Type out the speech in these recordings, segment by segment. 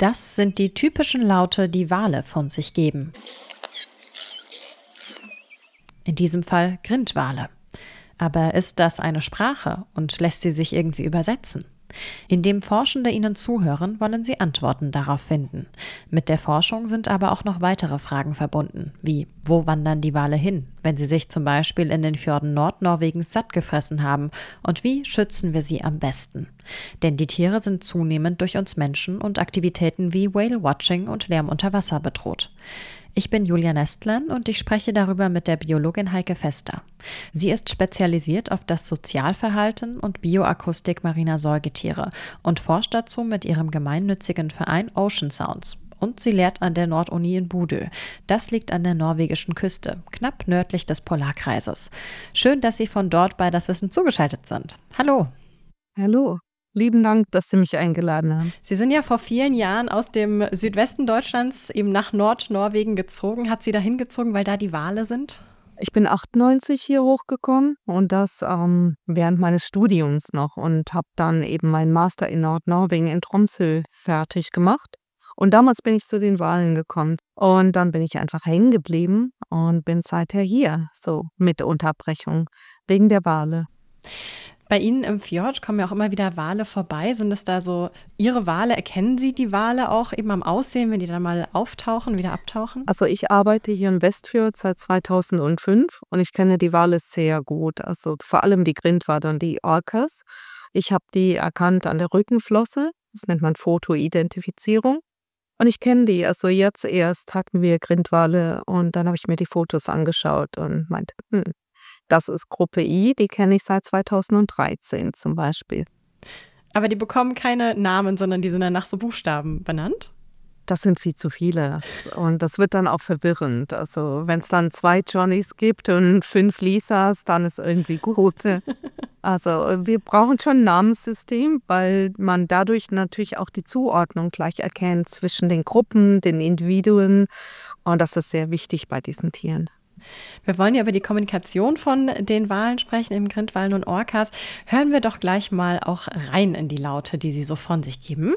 Das sind die typischen Laute, die Wale von sich geben. In diesem Fall Grindwale. Aber ist das eine Sprache und lässt sie sich irgendwie übersetzen? Indem Forschende ihnen zuhören, wollen sie Antworten darauf finden. Mit der Forschung sind aber auch noch weitere Fragen verbunden, wie wo wandern die Wale hin, wenn sie sich zum Beispiel in den Fjorden Nordnorwegens satt gefressen haben, und wie schützen wir sie am besten? Denn die Tiere sind zunehmend durch uns Menschen und Aktivitäten wie Whale-Watching und Lärm unter Wasser bedroht. Ich bin Julia Nestlern und ich spreche darüber mit der Biologin Heike Vester. Sie ist spezialisiert auf das Sozialverhalten und Bioakustik mariner Säugetiere und forscht dazu mit ihrem gemeinnützigen Verein Ocean Sounds. Und sie lehrt an der Norduni in Bodø. Das liegt an der norwegischen Küste, knapp nördlich des Polarkreises. Schön, dass Sie von dort bei Das Wissen zugeschaltet sind. Hallo. Hallo. Lieben Dank, dass Sie mich eingeladen haben. Sie sind ja vor vielen Jahren aus dem Südwesten Deutschlands eben nach Nordnorwegen gezogen. Hat Sie da hingezogen, weil da die Wale sind? Ich bin 98 hier hochgekommen und das während meines Studiums noch und habe dann eben meinen Master in Nordnorwegen in Tromsø fertig gemacht. Und damals bin ich zu den Walen gekommen und dann bin ich einfach hängen geblieben und bin seither hier, so mit Unterbrechung, wegen der Wale. Bei Ihnen im Fjord kommen ja auch immer wieder Wale vorbei. Sind es da so Ihre Wale? Erkennen Sie die Wale auch eben am Aussehen, wenn die dann mal auftauchen, wieder abtauchen? Also ich arbeite hier im Westfjord seit 2005 und ich kenne die Wale sehr gut. Also vor allem die Grindwale und die Orcas. Ich habe die erkannt an der Rückenflosse. Das nennt man Fotoidentifizierung. Und ich kenne die. Also jetzt erst hatten wir Grindwale und dann habe ich mir die Fotos angeschaut und meinte, das ist Gruppe I, die kenne ich seit 2013 zum Beispiel. Aber die bekommen keine Namen, sondern die sind dann nach so Buchstaben benannt? Das sind viel zu viele und das wird dann auch verwirrend. Also wenn es dann 2 Johnnys gibt und 5 Lisas, dann ist irgendwie gut. Also wir brauchen schon ein Namenssystem, weil man dadurch natürlich auch die Zuordnung gleich erkennt zwischen den Gruppen, den Individuen, und das ist sehr wichtig bei diesen Tieren. Wir wollen ja über die Kommunikation von den Walen sprechen, eben Grindwalen und Orcas. Hören wir doch gleich mal auch rein in die Laute, die sie so von sich geben.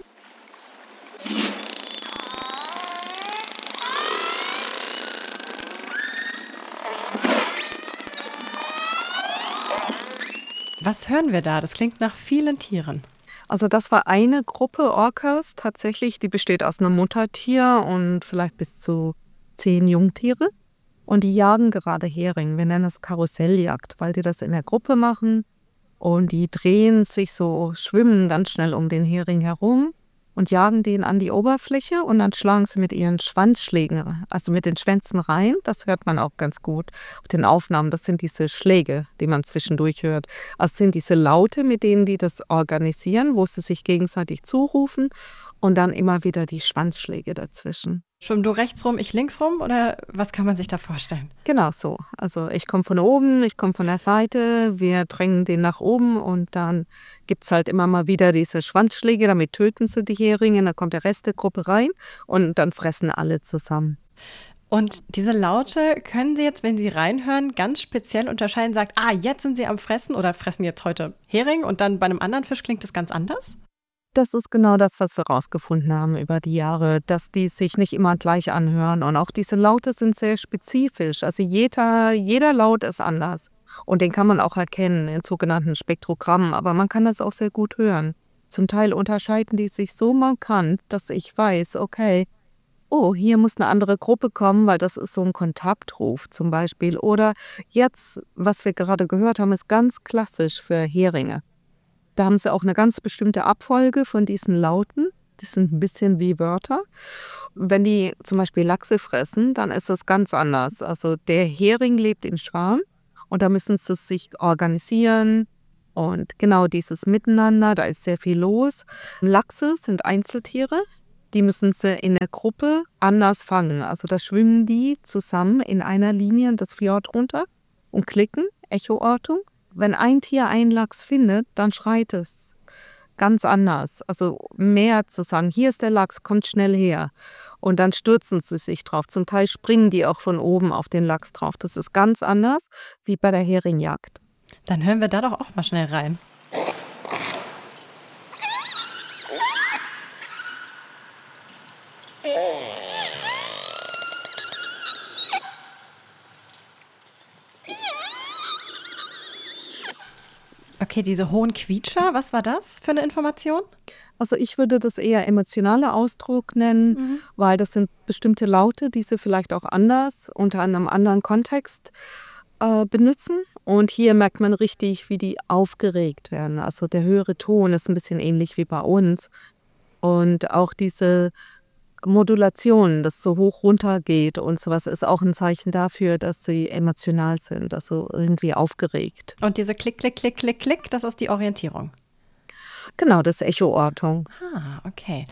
Was hören wir da? Das klingt nach vielen Tieren. Also das war eine Gruppe Orcas tatsächlich, die besteht aus einem Muttertier und vielleicht bis zu 10 Jungtiere. Und die jagen gerade Hering. Wir nennen es Karusselljagd, weil die das in der Gruppe machen. Und die drehen sich so, schwimmen ganz schnell um den Hering herum und jagen den an die Oberfläche. Und dann schlagen sie mit ihren Schwanzschlägen, also mit den Schwänzen rein. Das hört man auch ganz gut auf den Aufnahmen. Das sind diese Schläge, die man zwischendurch hört. Also sind diese Laute, mit denen die das organisieren, wo sie sich gegenseitig zurufen. Und dann immer wieder die Schwanzschläge dazwischen. Schwimm du rechts rum, ich links rum, oder was kann man sich da vorstellen? Genau so. Also ich komme von oben, ich komme von der Seite, wir drängen den nach oben und dann gibt es halt immer mal wieder diese Schwanzschläge, damit töten sie die Heringe, dann kommt der Rest der Gruppe rein und dann fressen alle zusammen. Und diese Laute können Sie jetzt, wenn Sie reinhören, ganz speziell unterscheiden, sagt, jetzt sind Sie am Fressen oder fressen jetzt heute Hering und dann bei einem anderen Fisch klingt das ganz anders? Das ist genau das, was wir rausgefunden haben über die Jahre, dass die sich nicht immer gleich anhören. Und auch diese Laute sind sehr spezifisch. Also jeder Laut ist anders. Und den kann man auch erkennen in sogenannten Spektrogrammen. Aber man kann das auch sehr gut hören. Zum Teil unterscheiden die sich so markant, dass ich weiß, okay, hier muss eine andere Gruppe kommen, weil das ist so ein Kontaktruf zum Beispiel. Oder jetzt, was wir gerade gehört haben, ist ganz klassisch für Heringe. Da haben sie auch eine ganz bestimmte Abfolge von diesen Lauten. Die sind ein bisschen wie Wörter. Wenn die zum Beispiel Lachse fressen, dann ist das ganz anders. Also der Hering lebt im Schwarm und da müssen sie sich organisieren. Und genau dieses Miteinander, da ist sehr viel los. Lachse sind Einzeltiere, die müssen sie in der Gruppe anders fangen. Also da schwimmen die zusammen in einer Linie das Fjord runter und klicken, Echoortung. Wenn ein Tier einen Lachs findet, dann schreit es ganz anders. Also mehr zu sagen, hier ist der Lachs, kommt schnell her. Und dann stürzen sie sich drauf. Zum Teil springen die auch von oben auf den Lachs drauf. Das ist ganz anders wie bei der Heringjagd. Dann hören wir da doch auch mal schnell rein. Okay, diese hohen Quietscher, was war das für eine Information? Also ich würde das eher emotionaler Ausdruck nennen, weil das sind bestimmte Laute, die sie vielleicht auch anders, unter einem anderen Kontext benutzen. Und hier merkt man richtig, wie die aufgeregt werden. Also der höhere Ton ist ein bisschen ähnlich wie bei uns. Und auch diese Modulation, das so hoch runter geht und sowas, ist auch ein Zeichen dafür, dass sie emotional sind, also irgendwie aufgeregt. Und diese Klick, Klick, Klick, Klick, Klick, das ist die Orientierung. Genau, das Echoortung. Ah, okay.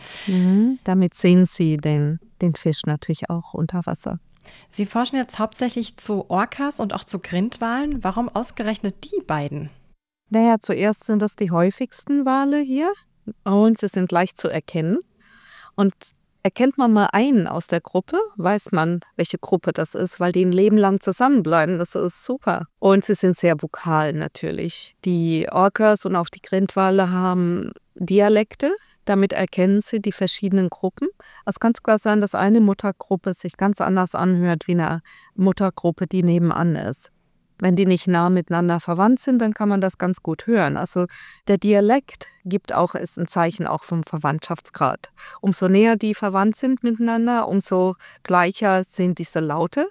Damit sehen sie den Fisch natürlich auch unter Wasser. Sie forschen jetzt hauptsächlich zu Orcas und auch zu Grindwalen. Warum ausgerechnet die beiden? Naja, zuerst sind das die häufigsten Wale hier und sie sind leicht zu erkennen. Und erkennt man mal einen aus der Gruppe, weiß man, welche Gruppe das ist, weil die ein Leben lang zusammenbleiben. Das ist super. Und sie sind sehr vokal natürlich. Die Orcas und auch die Grindwale haben Dialekte. Damit erkennen sie die verschiedenen Gruppen. Es kann sogar sein, dass eine Muttergruppe sich ganz anders anhört wie eine Muttergruppe, die nebenan ist. Wenn die nicht nah miteinander verwandt sind, dann kann man das ganz gut hören. Also der Dialekt ist ein Zeichen auch vom Verwandtschaftsgrad. Umso näher die verwandt sind miteinander, umso gleicher sind diese Laute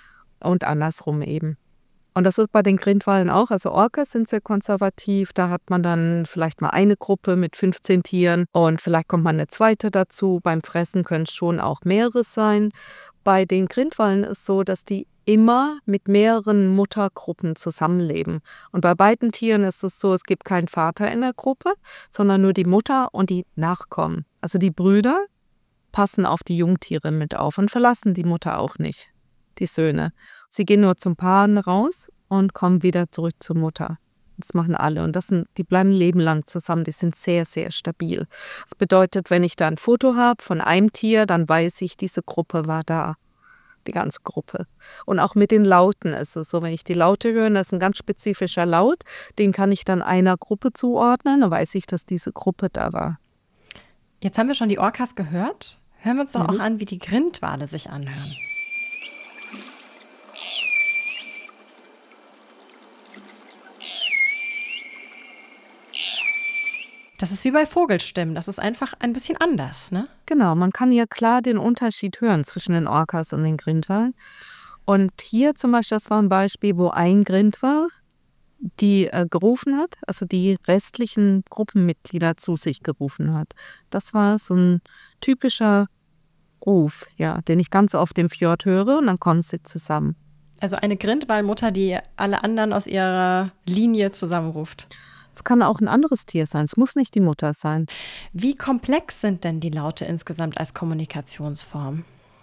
und andersrum eben. Und das ist bei den Grindwalen auch. Also Orcas sind sehr konservativ. Da hat man dann vielleicht mal eine Gruppe mit 15 Tieren und vielleicht kommt mal eine zweite dazu. Beim Fressen können es schon auch mehrere sein. Bei den Grindwalen ist es so, dass die immer mit mehreren Muttergruppen zusammenleben. Und bei beiden Tieren ist es so, es gibt keinen Vater in der Gruppe, sondern nur die Mutter und die Nachkommen. Also die Brüder passen auf die Jungtiere mit auf und verlassen die Mutter auch nicht, die Söhne. Sie gehen nur zum Paaren raus und kommen wieder zurück zur Mutter. Das machen alle und die bleiben ein Leben lang zusammen, die sind sehr, sehr stabil. Das bedeutet, wenn ich da ein Foto habe von einem Tier, dann weiß ich, diese Gruppe war da. Die ganze Gruppe. Und auch mit den Lauten ist es so, wenn ich die Laute höre, das ist ein ganz spezifischer Laut, den kann ich dann einer Gruppe zuordnen, dann weiß ich, dass diese Gruppe da war. Jetzt haben wir schon die Orcas gehört. Hören wir uns doch auch an, wie die Grindwale sich anhören. Das ist wie bei Vogelstimmen, das ist einfach ein bisschen anders, ne? Genau, man kann ja klar den Unterschied hören zwischen den Orcas und den Grindwalen. Und hier zum Beispiel, das war ein Beispiel, wo ein Grindwal die gerufen hat, also die restlichen Gruppenmitglieder zu sich gerufen hat. Das war so ein typischer Ruf, ja, den ich ganz oft im Fjord höre und dann kommen sie zusammen. Also eine Grindwalmutter, die alle anderen aus ihrer Linie zusammenruft. Es kann auch ein anderes Tier sein, es muss nicht die Mutter sein. Wie komplex sind denn die Laute insgesamt als Kommunikationsform?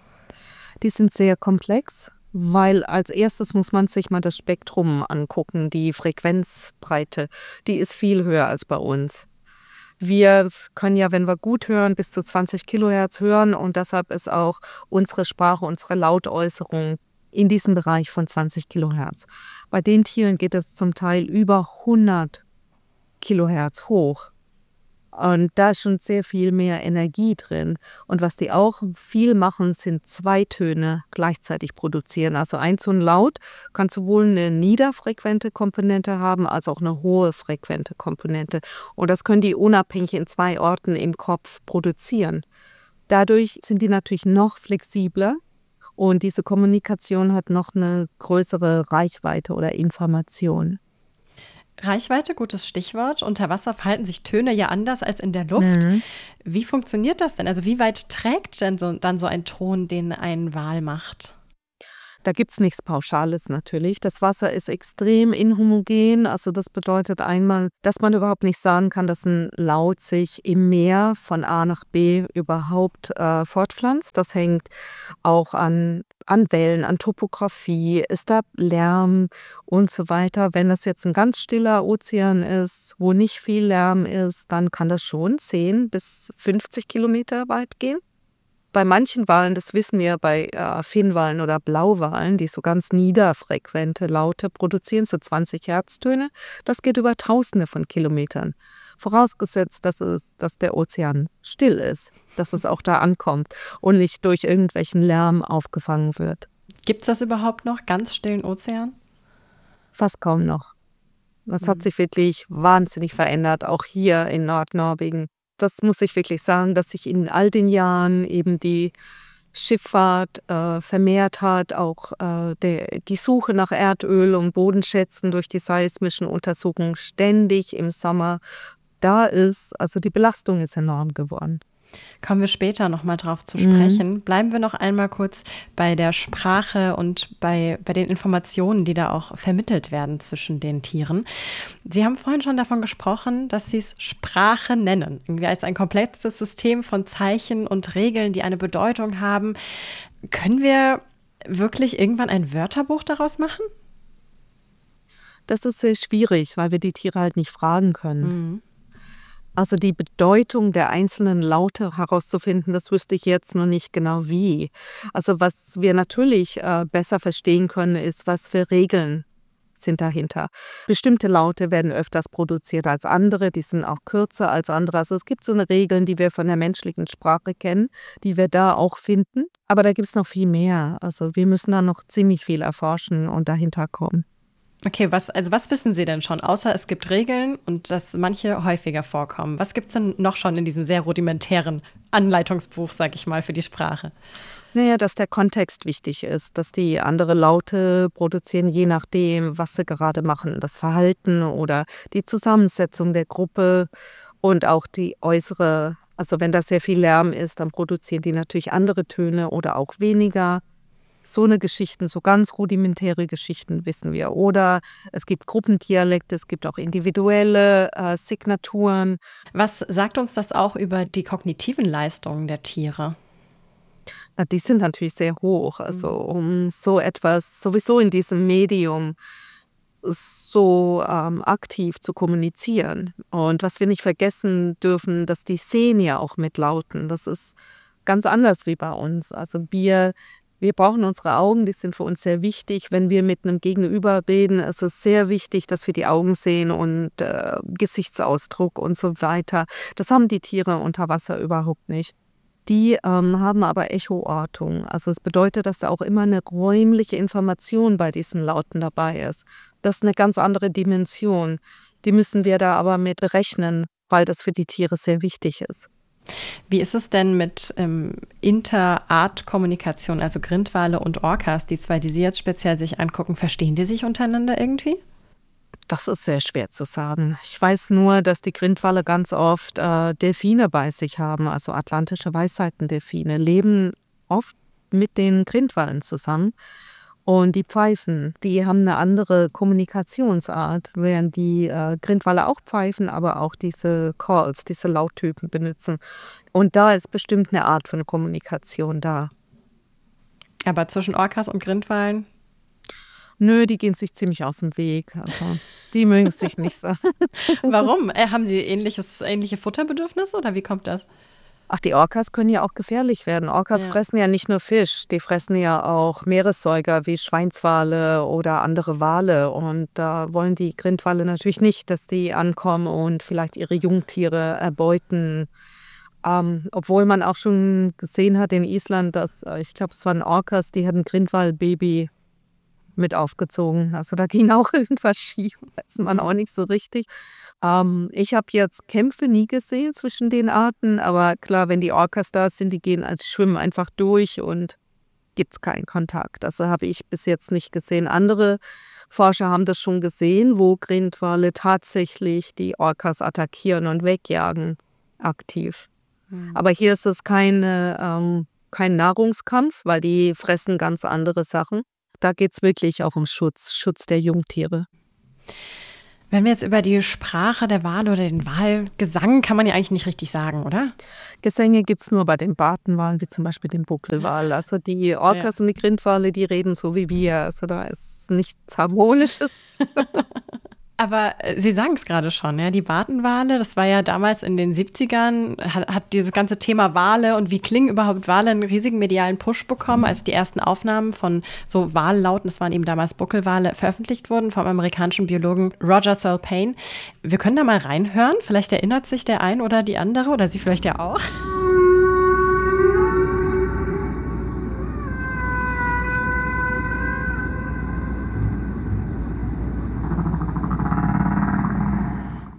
Die sind sehr komplex, weil als erstes muss man sich mal das Spektrum angucken, die Frequenzbreite, die ist viel höher als bei uns. Wir können ja, wenn wir gut hören, bis zu 20 Kilohertz hören und deshalb ist auch unsere Sprache, unsere Lautäußerung in diesem Bereich von 20 Kilohertz. Bei den Tieren geht es zum Teil über 100 Kilohertz hoch. Und da ist schon sehr viel mehr Energie drin. Und was die auch viel machen, sind zwei Töne gleichzeitig produzieren. Also so ein Laut kann sowohl eine niederfrequente Komponente haben, als auch eine hohe frequente Komponente. Und das können die unabhängig in zwei Orten im Kopf produzieren. Dadurch sind die natürlich noch flexibler. Und diese Kommunikation hat noch eine größere Reichweite oder Information. Reichweite, gutes Stichwort. Unter Wasser verhalten sich Töne ja anders als in der Luft. Wie funktioniert das denn? Also wie weit trägt denn dann so ein Ton, den ein Wal macht? Da gibt es nichts Pauschales natürlich. Das Wasser ist extrem inhomogen. Also das bedeutet einmal, dass man überhaupt nicht sagen kann, dass ein Laut sich im Meer von A nach B überhaupt fortpflanzt. Das hängt auch an Wellen, an Topografie, ist da Lärm und so weiter. Wenn das jetzt ein ganz stiller Ozean ist, wo nicht viel Lärm ist, dann kann das schon 10 bis 50 Kilometer weit gehen. Bei manchen Walen, das wissen wir, bei Finnwalen oder Blauwalen, die so ganz niederfrequente Laute produzieren, so 20 Herztöne, das geht über Tausende von Kilometern. Vorausgesetzt, dass der Ozean still ist, dass es auch da ankommt und nicht durch irgendwelchen Lärm aufgefangen wird. Gibt es das überhaupt noch, ganz stillen Ozean? Fast kaum noch. Das hat sich wirklich wahnsinnig verändert, auch hier in Nordnorwegen. Das muss ich wirklich sagen, dass sich in all den Jahren eben die Schifffahrt vermehrt hat, auch die Suche nach Erdöl und Bodenschätzen durch die seismischen Untersuchungen ständig im Sommer da ist. Also die Belastung ist enorm geworden. Kommen wir später nochmal drauf zu sprechen. Bleiben wir noch einmal kurz bei der Sprache und bei den Informationen, die da auch vermittelt werden zwischen den Tieren. Sie haben vorhin schon davon gesprochen, dass Sie es Sprache nennen, irgendwie als ein komplexes System von Zeichen und Regeln, die eine Bedeutung haben. Können wir wirklich irgendwann ein Wörterbuch daraus machen? Das ist sehr schwierig, weil wir die Tiere halt nicht fragen können. Also die Bedeutung der einzelnen Laute herauszufinden, das wüsste ich jetzt noch nicht genau wie. Also was wir natürlich besser verstehen können, ist, was für Regeln sind dahinter. Bestimmte Laute werden öfters produziert als andere, die sind auch kürzer als andere. Also es gibt so eine Regeln, die wir von der menschlichen Sprache kennen, die wir da auch finden. Aber da gibt es noch viel mehr. Also wir müssen da noch ziemlich viel erforschen und dahinter kommen. Okay, was wissen Sie denn schon, außer es gibt Regeln und dass manche häufiger vorkommen? Was gibt es denn noch schon in diesem sehr rudimentären Anleitungsbuch, sag ich mal, für die Sprache? Naja, dass der Kontext wichtig ist, dass die andere Laute produzieren, je nachdem, was sie gerade machen. Das Verhalten oder die Zusammensetzung der Gruppe und auch die äußere, also wenn da sehr viel Lärm ist, dann produzieren die natürlich andere Töne oder auch weniger. So eine Geschichten, so ganz rudimentäre Geschichten wissen wir. Oder es gibt Gruppendialekte, es gibt auch individuelle Signaturen. Was sagt uns das auch über die kognitiven Leistungen der Tiere? Na, die sind natürlich sehr hoch. Also um so etwas sowieso in diesem Medium so aktiv zu kommunizieren. Und was wir nicht vergessen dürfen, dass die sehen ja auch mit Lauten. Das ist ganz anders wie bei uns. Also wir brauchen unsere Augen, die sind für uns sehr wichtig. Wenn wir mit einem Gegenüber reden, ist es sehr wichtig, dass wir die Augen sehen und Gesichtsausdruck und so weiter. Das haben die Tiere unter Wasser überhaupt nicht. Die haben aber Echoortung. Also es bedeutet, dass da auch immer eine räumliche Information bei diesen Lauten dabei ist. Das ist eine ganz andere Dimension. Die müssen wir da aber mit berechnen, weil das für die Tiere sehr wichtig ist. Wie ist es denn mit Interart-Kommunikation, also Grindwale und Orcas, die zwei, die Sie jetzt speziell sich angucken, verstehen die sich untereinander irgendwie? Das ist sehr schwer zu sagen. Ich weiß nur, dass die Grindwale ganz oft Delfine bei sich haben, also atlantische Weißseitendelfine, leben oft mit den Grindwalen zusammen. Und die pfeifen, die haben eine andere Kommunikationsart, während die Grindwale auch pfeifen, aber auch diese Calls, diese Lauttypen benutzen. Und da ist bestimmt eine Art von Kommunikation da. Aber zwischen Orcas und Grindwalen? Nö, die gehen sich ziemlich aus dem Weg. Also, die mögen es sich nicht so. Warum? Haben die ähnliche Futterbedürfnisse oder wie kommt das? Ach, die Orcas können ja auch gefährlich werden. Orcas fressen ja nicht nur Fisch, die fressen ja auch Meeressäuger wie Schweinswale oder andere Wale. Und da wollen die Grindwale natürlich nicht, dass die ankommen und vielleicht ihre Jungtiere erbeuten. Obwohl man auch schon gesehen hat in Island, dass, ich glaube, es waren Orcas, die hatten ein Grindwalbaby mit aufgezogen. Also da ging auch irgendwas schief, weiß man auch nicht so richtig. Ich habe jetzt Kämpfe nie gesehen zwischen den Arten, aber klar, wenn die Orcas da sind, die gehen als Schwimmen einfach durch und gibt es keinen Kontakt. Das habe ich bis jetzt nicht gesehen. Andere Forscher haben das schon gesehen, wo Grindwale tatsächlich die Orcas attackieren und wegjagen, aktiv. Aber hier ist es kein Nahrungskampf, weil die fressen ganz andere Sachen. Da geht es wirklich auch um Schutz der Jungtiere. Wenn wir jetzt über die Sprache der Wale oder den Walgesang, kann man ja eigentlich nicht richtig sagen, oder? Gesänge gibt es nur bei den Bartenwalen, wie zum Beispiel dem Buckelwal. Also die Orcas und die Grindwale, die reden so wie wir. Also da ist nichts Harmonisches. Aber Sie sagen es gerade schon, ja, die Bartenwale, das war ja damals in den 70ern, hat dieses ganze Thema Wale und wie klingen überhaupt Wale einen riesigen medialen Push bekommen, als die ersten Aufnahmen von so Wallauten, das waren eben damals Buckelwale, veröffentlicht wurden vom amerikanischen Biologen Roger Searle Payne. Wir können da mal reinhören, vielleicht erinnert sich der ein oder die andere oder Sie vielleicht ja auch.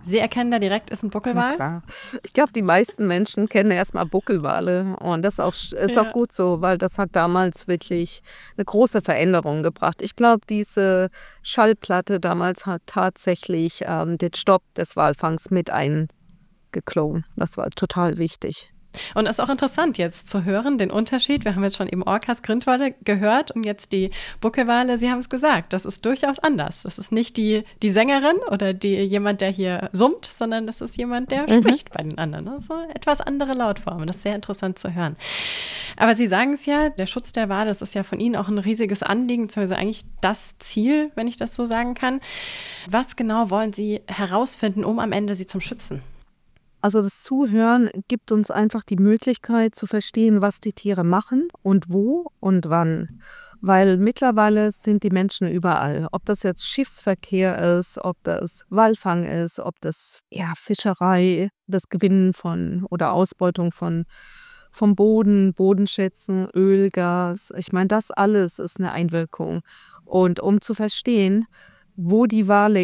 Sie erkennen da direkt, ist ein Na Buckelwal? klar. Ich glaube, die meisten Menschen kennen erstmal Buckelwale und das ist auch Ja. gut so, weil das hat damals wirklich eine große Veränderung gebracht. Ich glaube, diese Schallplatte damals hat tatsächlich, den Stopp des Walfangs mit eingeklungen. Das war total wichtig. Und ist auch interessant jetzt zu hören, den Unterschied. Wir haben jetzt schon eben Orcas, Grindwale gehört und jetzt die Buckelwale. Sie haben es gesagt, das ist durchaus anders. Das ist nicht die Sängerin oder jemand, der hier summt, sondern das ist jemand, der spricht bei den anderen. Das ist so etwas andere Lautformen. Das ist sehr interessant zu hören. Aber Sie sagen es ja, der Schutz der Wale, das ist ja von Ihnen auch ein riesiges Anliegen, beziehungsweise eigentlich das Ziel, wenn ich das so sagen kann. Was genau wollen Sie herausfinden, um am Ende sie zu schützen? Also das Zuhören gibt uns einfach die Möglichkeit zu verstehen, was die Tiere machen und wo und wann. Weil mittlerweile sind die Menschen überall. Ob das jetzt Schiffsverkehr ist, ob das Walfang ist, ob das Fischerei, das Gewinnen von oder Ausbeutung vom Boden, Bodenschätzen, Öl, Gas. Ich meine, das alles ist eine Einwirkung. Und um zu verstehen, wo die Wale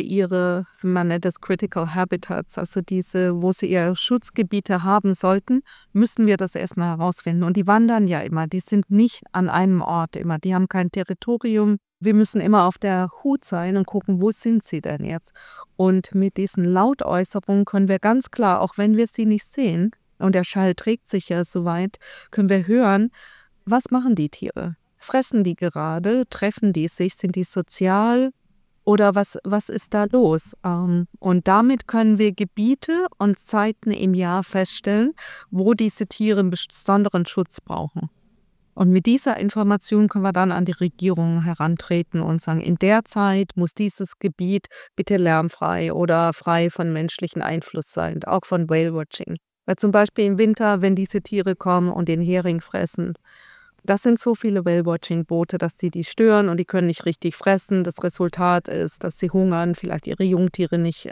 man nennt das Critical Habitats, also wo sie ihre Schutzgebiete haben sollten, müssen wir das erstmal herausfinden. Und die wandern ja immer, die sind nicht an einem Ort immer, die haben kein Territorium. Wir müssen immer auf der Hut sein und gucken, wo sind sie denn jetzt? Und mit diesen Lautäußerungen können wir ganz klar, auch wenn wir sie nicht sehen, und der Schall trägt sich ja so weit, können wir hören, was machen die Tiere? Fressen die gerade? Treffen die sich? Sind die sozial? Oder was ist da los? Und damit können wir Gebiete und Zeiten im Jahr feststellen, wo diese Tiere einen besonderen Schutz brauchen. Und mit dieser Information können wir dann an die Regierung herantreten und sagen, in der Zeit muss dieses Gebiet bitte lärmfrei oder frei von menschlichen Einfluss sein, auch von Whale-Watching. Weil zum Beispiel im Winter, wenn diese Tiere kommen und den Hering fressen, das sind so viele Whale-Watching-Boote, dass die stören und die können nicht richtig fressen. Das Resultat ist, dass sie hungern, vielleicht ihre Jungtiere nicht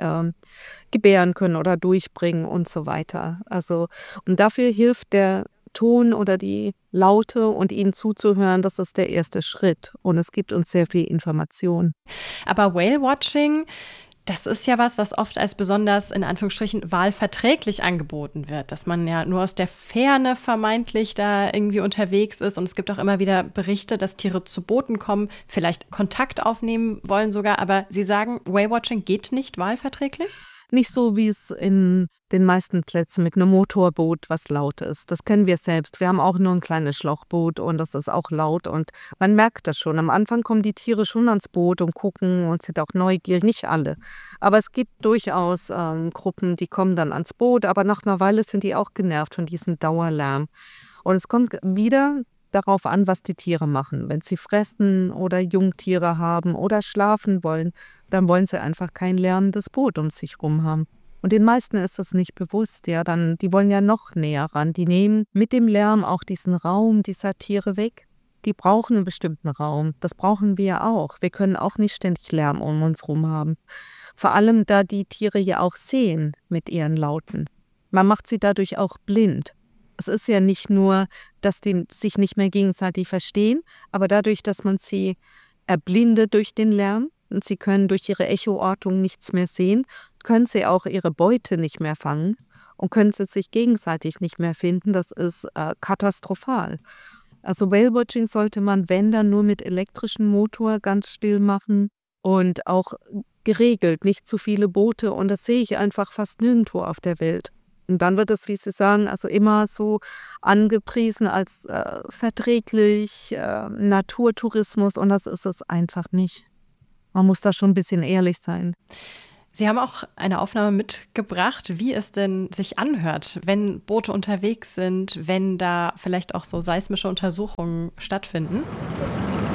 gebären können oder durchbringen und so weiter. Also, und dafür hilft der Ton oder die Laute und ihnen zuzuhören, das ist der erste Schritt. Und es gibt uns sehr viel Information. Aber Whale-Watching, das ist ja was oft als besonders, in Anführungsstrichen, wahlverträglich angeboten wird, dass man ja nur aus der Ferne vermeintlich da irgendwie unterwegs ist. Und es gibt auch immer wieder Berichte, dass Tiere zu Booten kommen, vielleicht Kontakt aufnehmen wollen sogar. Aber Sie sagen, Whale-Watching geht nicht wahlverträglich? Nicht so, wie es in den meisten Plätzen mit einem Motorboot, was laut ist. Das kennen wir selbst. Wir haben auch nur ein kleines Schlauchboot und das ist auch laut und man merkt das schon. Am Anfang kommen die Tiere schon ans Boot und gucken und sind auch neugierig. Nicht alle. Aber es gibt durchaus Gruppen, die kommen dann ans Boot, aber nach einer Weile sind die auch genervt von diesem Dauerlärm. Und es kommt wieder darauf an, was die Tiere machen. Wenn sie fressen oder Jungtiere haben oder schlafen wollen, dann wollen sie einfach kein lärmendes Boot um sich rum haben. Und den meisten ist das nicht bewusst, die wollen ja noch näher ran. Die nehmen mit dem Lärm auch diesen Raum dieser Tiere weg. Die brauchen einen bestimmten Raum. Das brauchen wir auch. Wir können auch nicht ständig Lärm um uns rum haben. Vor allem, da die Tiere ja auch sehen mit ihren Lauten. Man macht sie dadurch auch blind. Es ist ja nicht nur, dass die sich nicht mehr gegenseitig verstehen, aber dadurch, dass man sie erblindet durch den Lärm und sie können durch ihre Echoortung nichts mehr sehen, können sie auch ihre Beute nicht mehr fangen und können sie sich gegenseitig nicht mehr finden. Das ist katastrophal. Also Whale-Watching sollte man, wenn dann, nur mit elektrischem Motor ganz still machen und auch geregelt, nicht zu viele Boote. Und das sehe ich einfach fast nirgendwo auf der Welt. Und dann wird es, wie Sie sagen, also immer so angepriesen als verträglich, Naturtourismus und das ist es einfach nicht. Man muss da schon ein bisschen ehrlich sein. Sie haben auch eine Aufnahme mitgebracht, wie es denn sich anhört, wenn Boote unterwegs sind, wenn da vielleicht auch so seismische Untersuchungen stattfinden.